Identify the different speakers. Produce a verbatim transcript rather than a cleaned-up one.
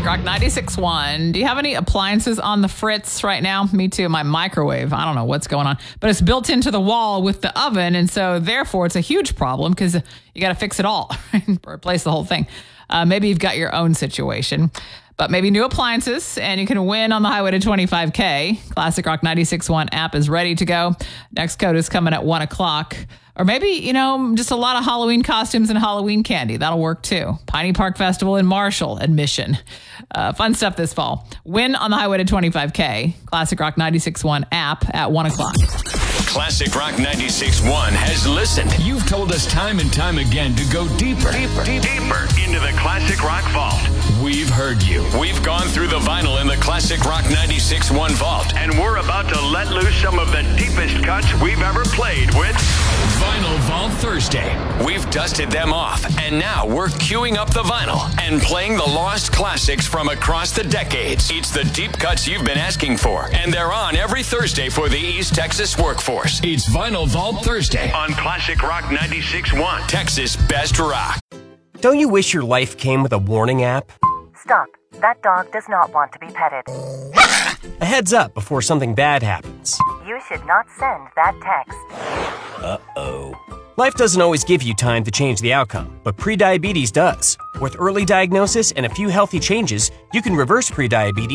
Speaker 1: Classic Rock ninety-six point one. Do you have any appliances on the fritz right now? Me too. My microwave. I don't know what's going on, but it's built into the wall with the oven. And so therefore it's a huge problem because you got to fix it all, replace the whole thing. Uh, maybe you've got your own situation, but maybe new appliances and you can win on the highway to twenty-five K. Classic Rock ninety-six point one app is ready to go. Next code is coming at one o'clock. Or maybe, you know, just a lot of Halloween costumes and Halloween candy. That'll work too. Piney Park Festival in Marshall, admission. Uh, fun stuff this fall. Win on the highway to twenty-five K. Classic Rock ninety-six point one app at one o'clock.
Speaker 2: Classic Rock ninety-six point one has listened. You've told us time and time again to go deeper, deeper, deeper into the Classic Rock Vault. We've heard you. We've gone through the vinyl in the Classic Rock ninety-six point one Vault, and we're about to let loose some of the deepest cuts we've ever played with Vinyl Vault Thursday. We've dusted them off, and now we're queuing up the vinyl and playing the lost classics from across the decades. It's the deep cuts you've been asking for, and they're on every Thursday for the East Texas workforce. It's Vinyl Vault Thursday on Classic Rock ninety-six point one, Texas Best Rock.
Speaker 3: Don't you wish your life came with a warning app?
Speaker 4: Stop. That dog does not want to be petted.
Speaker 3: A heads up before something bad happens.
Speaker 4: You should not send that text.
Speaker 3: Uh-oh. Life doesn't always give you time to change the outcome, but prediabetes does. With early diagnosis and a few healthy changes, you can reverse prediabetes